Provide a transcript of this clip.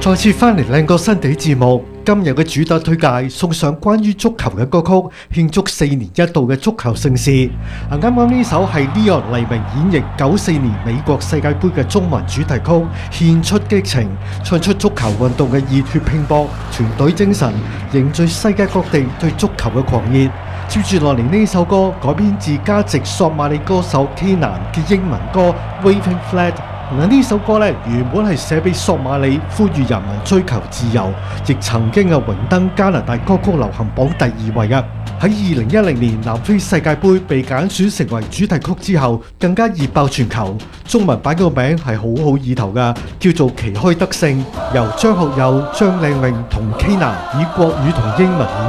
再次翻嚟靚歌新地節目，今日嘅主打推介送上關於足球嘅歌曲，慶祝4年一度嘅足球盛事。啱啱呢首係 Leon 黎明演繹94年美國世界盃嘅中文主題曲，獻出激情，唱出足球運動嘅熱血拼搏、團隊精神，凝聚世界各地對足球嘅狂熱。接住落嚟呢首歌改編自加籍索馬里歌手 K'naan 嘅英文歌 Waving Flag。呢首歌咧原本係寫俾索馬里，呼籲人民追求自由，亦曾經榮登加拿大歌曲流行榜第2位嘅。喺2010年南非世界盃被揀選成為主題曲之後，更加熱爆全球。中文版個名係好意頭㗎，叫做旗開得勝，由張學友、張靚穎同 K'naan以國語同英文演